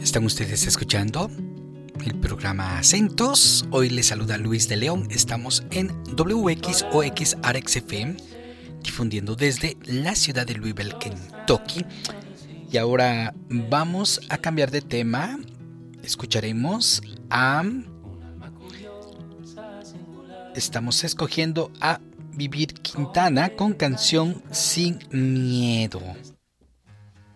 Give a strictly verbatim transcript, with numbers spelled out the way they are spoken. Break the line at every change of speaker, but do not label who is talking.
Están ustedes escuchando el programa Acentos. Hoy les saluda Luis de León. Estamos en W X O X A R X F M, difundiendo desde la ciudad de Louisville, Kentucky. Y ahora vamos a cambiar de tema. Escucharemos a... Estamos escogiendo a Vivir Quintana con canción Sin Miedo.